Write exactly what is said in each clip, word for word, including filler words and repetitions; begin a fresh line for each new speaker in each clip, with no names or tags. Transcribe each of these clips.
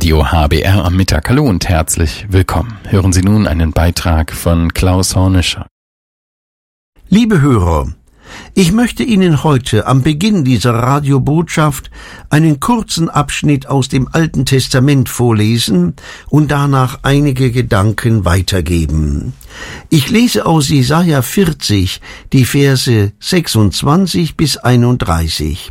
Radio H B R am Mittag. Hallo und herzlich willkommen. Hören Sie nun einen Beitrag von Klaus Hornischer.
Liebe Hörer, ich möchte Ihnen heute am Beginn dieser Radiobotschaft einen kurzen Abschnitt aus dem Alten Testament vorlesen und danach einige Gedanken weitergeben. Ich lese aus Jesaja vierzig die Verse sechsundzwanzig bis einunddreißig.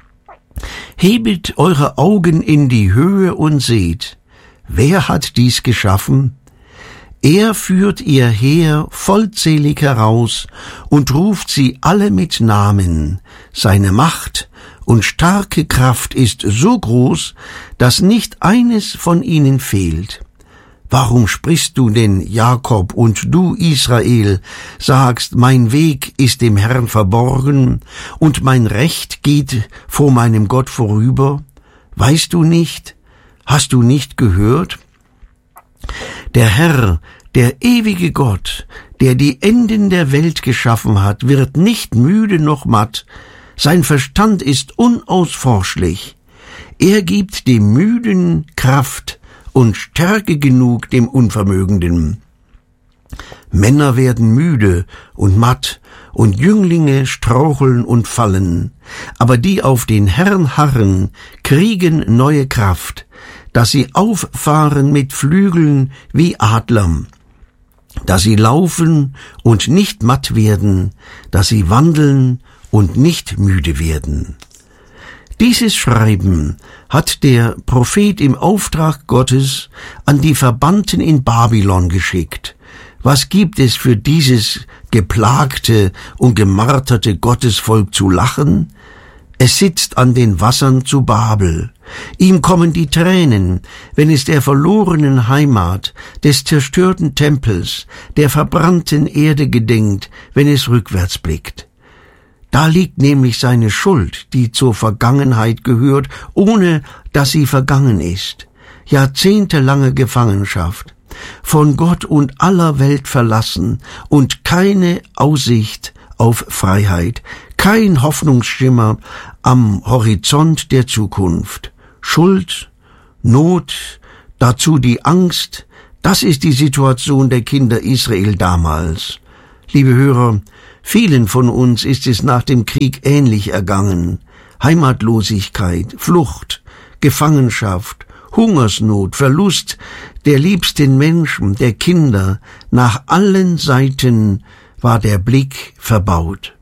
Hebet eure Augen in die Höhe und seht, wer hat dies geschaffen? Er führt ihr Heer vollzählig heraus und ruft sie alle mit Namen. Seine Macht und starke Kraft ist so groß, dass nicht eines von ihnen fehlt. Warum sprichst du denn, Jakob, und du, Israel, sagst, mein Weg ist dem Herrn verborgen und mein Recht geht vor meinem Gott vorüber? Weißt du nicht? Hast du nicht gehört? Der Herr, der ewige Gott, der die Enden der Welt geschaffen hat, wird nicht müde noch matt. Sein Verstand ist unausforschlich. Er gibt dem Müden Kraft und Stärke genug dem Unvermögenden. Männer werden müde und matt, und Jünglinge straucheln und fallen. Aber die auf den Herrn harren, kriegen neue Kraft, dass sie auffahren mit Flügeln wie Adler, dass sie laufen und nicht matt werden, dass sie wandeln und nicht müde werden. Dieses Schreiben hat der Prophet im Auftrag Gottes an die Verbannten in Babylon geschickt. Was gibt es für dieses geplagte und gemarterte Gottesvolk zu lachen? Es sitzt an den Wassern zu Babel. Ihm kommen die Tränen, wenn es der verlorenen Heimat, des zerstörten Tempels, der verbrannten Erde gedenkt, wenn es rückwärts blickt. Da liegt nämlich seine Schuld, die zur Vergangenheit gehört, ohne dass sie vergangen ist. Jahrzehntelange Gefangenschaft, von Gott und aller Welt verlassen und keine Aussicht auf Freiheit, kein Hoffnungsschimmer am Horizont der Zukunft. Schuld, Not, dazu die Angst, das ist die Situation der Kinder Israel damals. Liebe Hörer, vielen von uns ist es nach dem Krieg ähnlich ergangen. Heimatlosigkeit, Flucht, Gefangenschaft, Hungersnot, Verlust der liebsten Menschen, der Kinder. Nach allen Seiten war der Blick verbaut.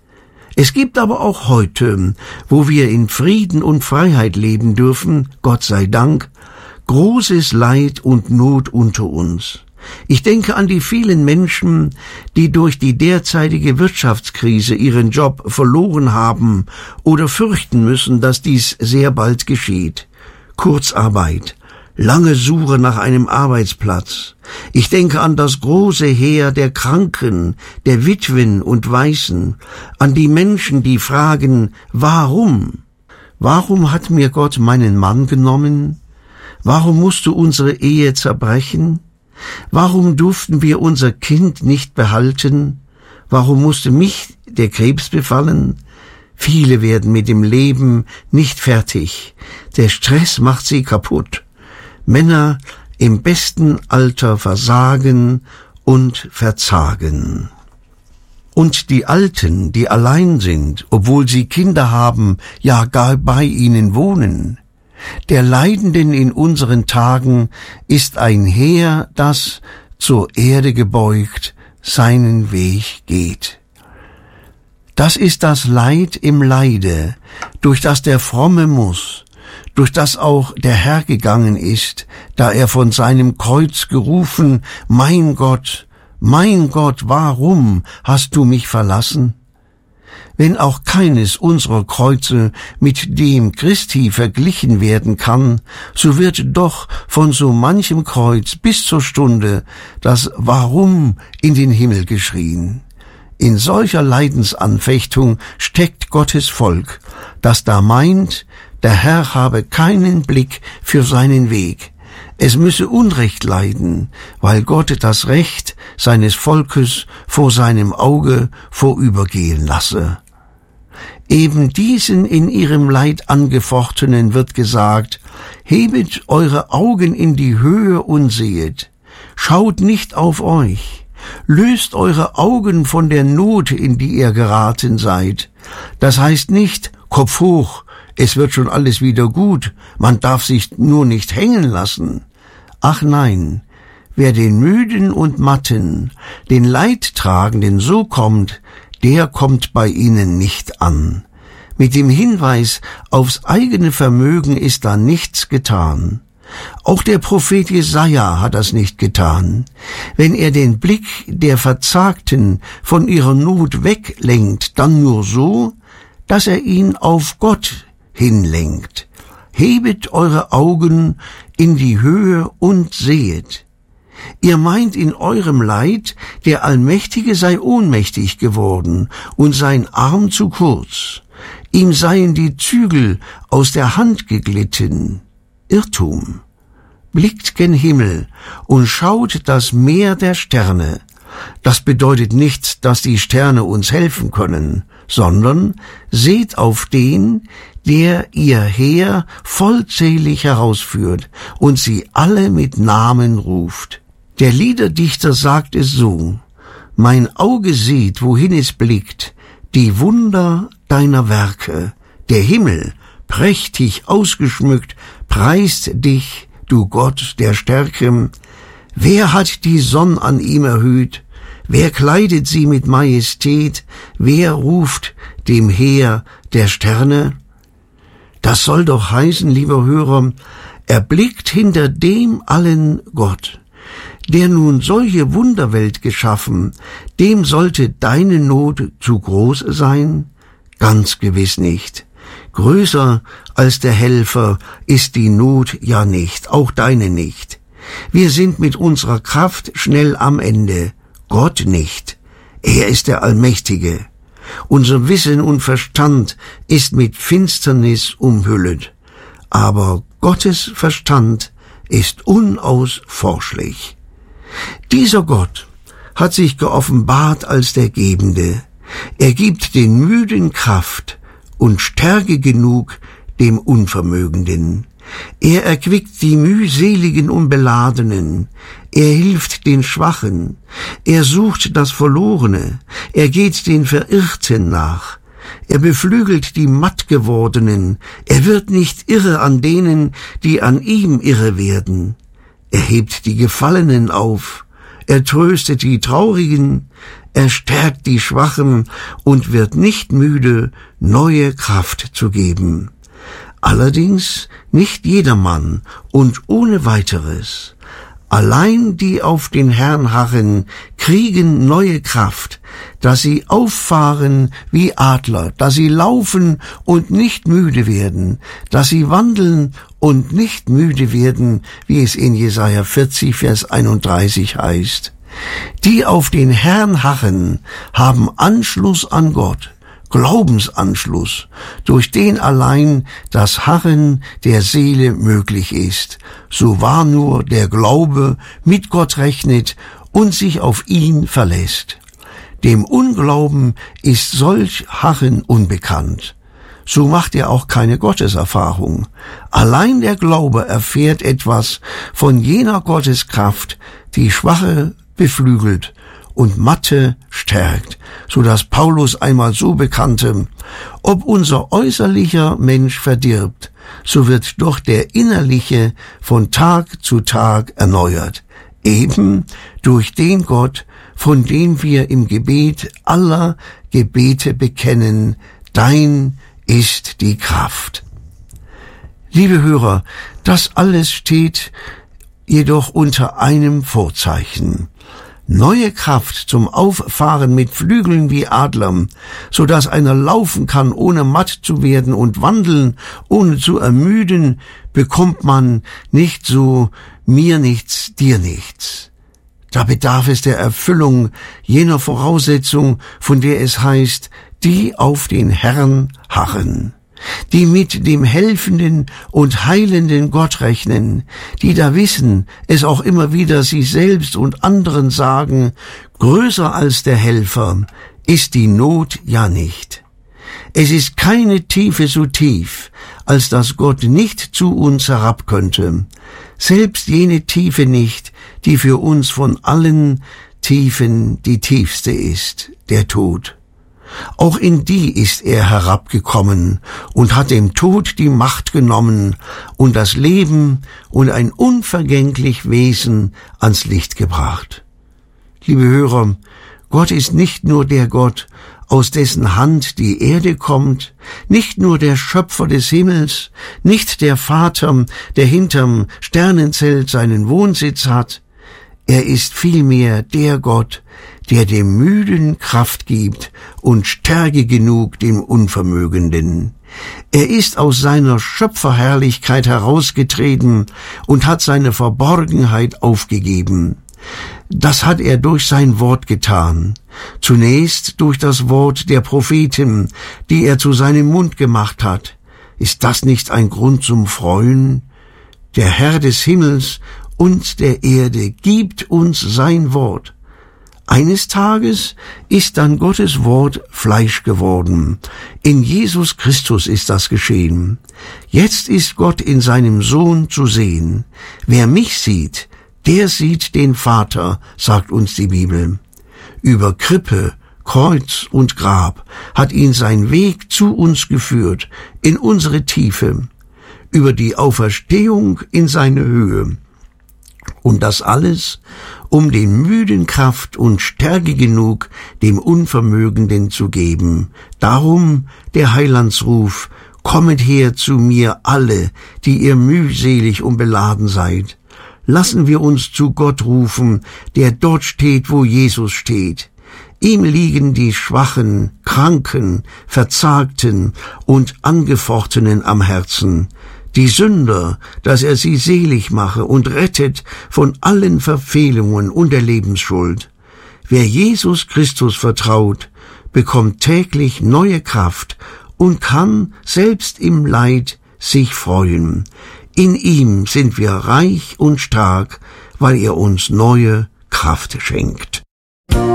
Es gibt aber auch heute, wo wir in Frieden und Freiheit leben dürfen, Gott sei Dank, großes Leid und Not unter uns. Ich denke an die vielen Menschen, die durch die derzeitige Wirtschaftskrise ihren Job verloren haben oder fürchten müssen, dass dies sehr bald geschieht. Kurzarbeit, lange Suche nach einem Arbeitsplatz. Ich denke an das große Heer der Kranken, der Witwen und Waisen, an die Menschen, die fragen, warum? Warum hat mir Gott meinen Mann genommen? Warum musste unsere Ehe zerbrechen? Warum durften wir unser Kind nicht behalten? Warum musste mich der Krebs befallen? Viele werden mit dem Leben nicht fertig. Der Stress macht sie kaputt. Männer im besten Alter versagen und verzagen. Und die Alten, die allein sind, obwohl sie Kinder haben, ja gar bei ihnen wohnen. Der Leidenden in unseren Tagen ist ein Heer, das, zur Erde gebeugt, seinen Weg geht. Das ist das Leid im Leide, durch das der Fromme muss, durch das auch der Herr gegangen ist, da er von seinem Kreuz gerufen, mein Gott, mein Gott, warum hast du mich verlassen? Wenn auch keines unserer Kreuze mit dem Christi verglichen werden kann, so wird doch von so manchem Kreuz bis zur Stunde das Warum in den Himmel geschrien. In solcher Leidensanfechtung steckt Gottes Volk, das da meint, der Herr habe keinen Blick für seinen Weg. Es müsse Unrecht leiden, weil Gott das Recht seines Volkes vor seinem Auge vorübergehen lasse. Eben diesen in ihrem Leid angefochtenen wird gesagt, hebet eure Augen in die Höhe und sehet. Schaut nicht auf euch. Löst eure Augen von der Not, in die ihr geraten seid. Das heißt nicht, Kopf hoch, es wird schon alles wieder gut, man darf sich nur nicht hängen lassen. Ach nein, wer den Müden und Matten, den Leidtragenden so kommt, der kommt bei ihnen nicht an. Mit dem Hinweis aufs eigene Vermögen ist da nichts getan. Auch der Prophet Jesaja hat das nicht getan. Wenn er den Blick der Verzagten von ihrer Not weglenkt, dann nur so, dass er ihn auf Gott hinlenkt. Hebet eure Augen in die Höhe und sehet. Ihr meint in eurem Leid, der Allmächtige sei ohnmächtig geworden und sein Arm zu kurz. Ihm seien die Zügel aus der Hand geglitten. Irrtum. Blickt gen Himmel und schaut das Meer der Sterne. Das bedeutet nicht, dass die Sterne uns helfen können, sondern seht auf den, der ihr Heer vollzählig herausführt und sie alle mit Namen ruft. Der Liederdichter sagt es so: Mein Auge sieht, wohin es blickt, die Wunder deiner Werke. Der Himmel, prächtig ausgeschmückt, preist dich, du Gott der Stärke. Wer hat die Sonn an ihm erhöht? Wer kleidet sie mit Majestät? Wer ruft dem Heer der Sterne? Das soll doch heißen, lieber Hörer, erblickt hinter dem allen Gott. Der nun solche Wunderwelt geschaffen, dem sollte deine Not zu groß sein? Ganz gewiss nicht. Größer als der Helfer ist die Not ja nicht, auch deine nicht. Wir sind mit unserer Kraft schnell am Ende, Gott nicht. Er ist der Allmächtige. Unser Wissen und Verstand ist mit Finsternis umhüllet, aber Gottes Verstand ist unausforschlich. Dieser Gott hat sich geoffenbart als der Gebende. Er gibt den Müden Kraft und Stärke genug dem Unvermögenden. Er erquickt die mühseligen und Beladenen. Er hilft den Schwachen. Er sucht das Verlorene. Er geht den Verirrten nach. Er beflügelt die Mattgewordenen. Er wird nicht irre an denen, die an ihm irre werden. Er hebt die Gefallenen auf. Er tröstet die Traurigen. Er stärkt die Schwachen und wird nicht müde, neue Kraft zu geben. Allerdings nicht jedermann und ohne weiteres. Allein die auf den Herrn harren, kriegen neue Kraft, dass sie auffahren wie Adler, dass sie laufen und nicht müde werden, dass sie wandeln und nicht müde werden, wie es in Jesaja vierzig, Vers einunddreißig heißt. Die auf den Herrn harren, haben Anschluss an Gott, Glaubensanschluss, durch den allein das Harren der Seele möglich ist, so wahr nur der Glaube mit Gott rechnet und sich auf ihn verlässt. Dem Unglauben ist solch Harren unbekannt. So macht er auch keine Gotteserfahrung. Allein der Glaube erfährt etwas von jener Gotteskraft, die Schwache beflügelt und Matte stärkt, so dass Paulus einmal so bekannte: Ob unser äußerlicher Mensch verdirbt, so wird doch der innerliche von Tag zu Tag erneuert, eben durch den Gott, von dem wir im Gebet aller Gebete bekennen: Dein ist die Kraft. Liebe Hörer, das alles steht jedoch unter einem Vorzeichen: Neue Kraft zum Auffahren mit Flügeln wie Adlern, so dass einer laufen kann, ohne matt zu werden, und wandeln, ohne zu ermüden, bekommt man nicht so mir nichts, dir nichts. Da bedarf es der Erfüllung jener Voraussetzung, von der es heißt, die auf den Herrn harren, die mit dem helfenden und heilenden Gott rechnen, die da wissen, es auch immer wieder sich selbst und anderen sagen: Größer als der Helfer ist die Not ja nicht. Es ist keine Tiefe so tief, als dass Gott nicht zu uns herab könnte. Selbst jene Tiefe nicht, die für uns von allen Tiefen die tiefste ist, der Tod. Auch in die ist er herabgekommen und hat dem Tod die Macht genommen und das Leben und ein unvergänglich Wesen ans Licht gebracht. Liebe Hörer, Gott ist nicht nur der Gott, aus dessen Hand die Erde kommt, nicht nur der Schöpfer des Himmels, nicht der Vater, der hinterm Sternenzelt seinen Wohnsitz hat. Er ist vielmehr der Gott, der dem Müden Kraft gibt und Stärke genug dem Unvermögenden. Er ist aus seiner Schöpferherrlichkeit herausgetreten und hat seine Verborgenheit aufgegeben. Das hat er durch sein Wort getan. Zunächst durch das Wort der Propheten, die er zu seinem Mund gemacht hat. Ist das nicht ein Grund zum Freuen? Der Herr des Himmels und der Erde gibt uns sein Wort. Eines Tages ist dann Gottes Wort Fleisch geworden. In Jesus Christus ist das geschehen. Jetzt ist Gott in seinem Sohn zu sehen. Wer mich sieht, der sieht den Vater, sagt uns die Bibel. Über Krippe, Kreuz und Grab hat ihn sein Weg zu uns geführt, in unsere Tiefe, über die Auferstehung in seine Höhe. Und das alles, um den Müden Kraft und Stärke genug dem Unvermögenden zu geben. Darum der Heilandsruf: Kommet her zu mir alle, die ihr mühselig und beladen seid. Lassen wir uns zu Gott rufen, der dort steht, wo Jesus steht. Ihm liegen die Schwachen, Kranken, Verzagten und Angefochtenen am Herzen. Die Sünder, dass er sie selig mache und rettet von allen Verfehlungen und der Lebensschuld. Wer Jesus Christus vertraut, bekommt täglich neue Kraft und kann selbst im Leid sich freuen. In ihm sind wir reich und stark, weil er uns neue Kraft schenkt.